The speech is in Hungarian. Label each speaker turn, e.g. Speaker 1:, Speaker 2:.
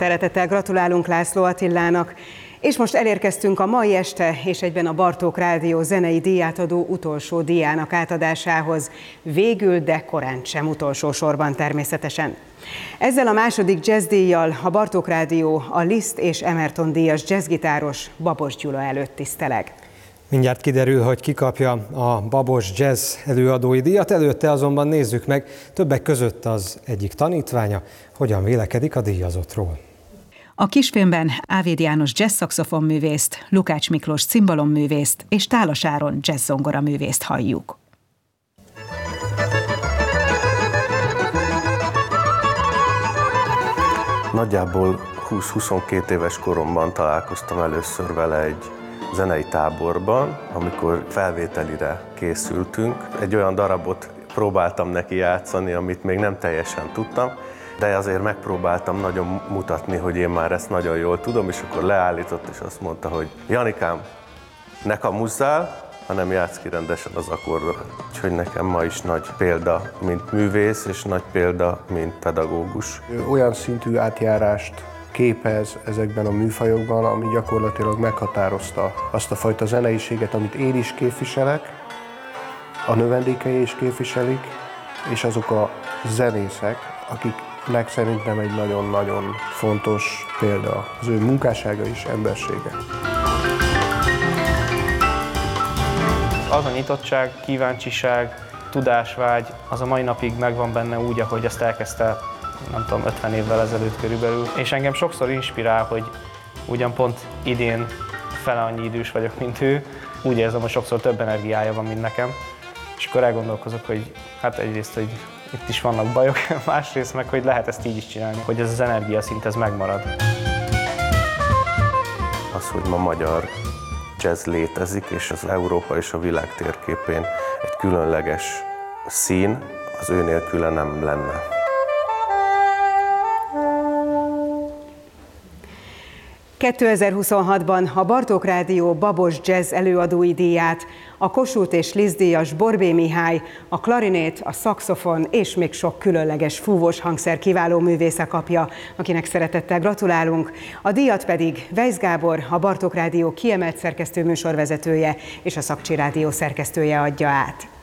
Speaker 1: Szeretettel gratulálunk László Attilának, és most elérkeztünk a mai este és egyben a Bartók Rádió zenei díjátadó utolsó díjának átadásához, végül, de korán sem utolsó sorban természetesen. Ezzel a második jazzdíjjal a Bartók Rádió a Liszt és Emerton díjas jazzgitáros Babos Gyula előtt tiszteleg.
Speaker 2: Mindjárt kiderül, hogy ki kapja a Babos Jazz előadói díjat, előtte azonban nézzük meg többek között az egyik tanítványa, hogyan vélekedik a díjazottról.
Speaker 3: A kisfilmben Ávéd János jazz-szaxofonművészt, Lukács Miklós cimbalomművészt és Tálas Áron jazz-zongoraművészt halljuk.
Speaker 4: Nagyjából 20-22 éves koromban találkoztam először vele egy zenei táborban, amikor felvételire készültünk. Egy olyan darabot próbáltam neki játszani, amit még nem teljesen tudtam, de azért megpróbáltam nagyon mutatni, hogy én már ezt nagyon jól tudom, és akkor leállított, és azt mondta, hogy Janikám, ne kamuzzál, hanem játsz ki rendesen az akkordokat. Úgyhogy nekem ma is nagy példa, mint művész, és nagy példa, mint pedagógus.
Speaker 5: Olyan szintű átjárást képez ezekben a műfajokban, ami gyakorlatilag meghatározta azt a fajta zeneiséget, amit én is képviselek, a növendékei is képviselik, és azok a zenészek, akiknek szerintem egy nagyon-nagyon fontos példa az ő munkássága és embersége.
Speaker 6: Az a nyitottság, kíváncsiság, tudásvágy, az a mai napig megvan benne úgy, ahogy ezt elkezdte, nem tudom, 50 évvel ezelőtt körülbelül. És engem sokszor inspirál, hogy ugyan pont idén fele annyi idős vagyok, mint ő, úgy érzem, hogy sokszor több energiája van, mint nekem. És akkor elgondolkozok, hogy hát egyrészt, hogy itt is vannak bajok, másrészt meg, hogy lehet ezt így is csinálni, hogy ez az energiaszint, ez megmarad.
Speaker 4: Az, hogy ma magyar jazz létezik, és az Európa és a világ térképén egy különleges szín, az ő nélküle nem lenne.
Speaker 1: ...2026-ban a Bartók Rádió Babos Jazz előadói díját a Kossuth és Liszt díjas Borbély Mihály, a klarinét, a szaxofon és még sok különleges fúvós hangszer kiváló művésze kapja, akinek szeretettel gratulálunk. A díjat pedig Weisz Gábor, a Bartók Rádió kiemelt szerkesztő műsorvezetője és a Szakcsi Rádió szerkesztője adja át.